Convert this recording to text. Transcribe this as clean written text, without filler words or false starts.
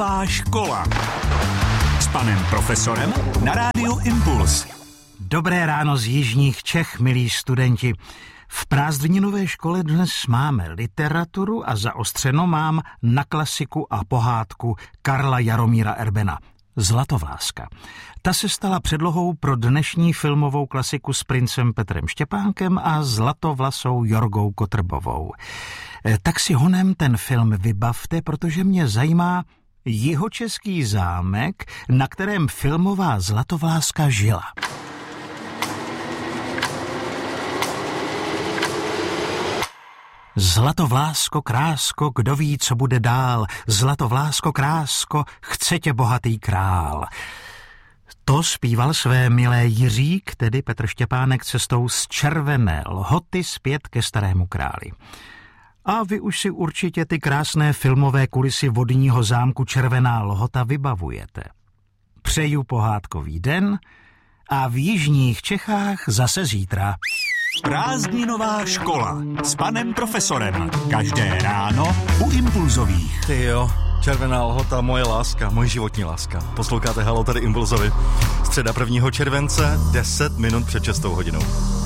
Škola s panem profesorem na rádiu Impuls. Dobré ráno z jižních Čech, milí studenti. V prázdninové škole dnes máme literaturu a zaostřeno mám na klasiku a pohádku Karla Jaromíra Erbena. Zlatovláska. Ta se stala předlohou pro dnešní filmovou klasiku s princem Petrem Štěpánkem a zlatovlasou Jorgou Kotrbovou. Tak si honem ten film vybavte, protože mě zajímá jihočeský zámek, na kterém filmová Zlatovláska žila. Zlatovlásko, krásko, kdo ví, co bude dál. Zlatovlásko, krásko, chce tě bohatý král. To zpíval své milé Jiřík, tedy Petr Štěpánek, cestou z Červené Lhoty zpět ke Starému králi. A vy už si určitě ty krásné filmové kulisy vodního zámku Červená Lhota vybavujete. Přeju pohádkový den a v jižních Čechách zase zítra. Prázdninová škola s panem profesorem. Každé ráno u Impulzových. Ty jo, Červená Lhota, moje láska, moje životní láska. Posloucháte Halo, tady Impulzovi. Středa 1. července, 10 minut před 6 hodinou.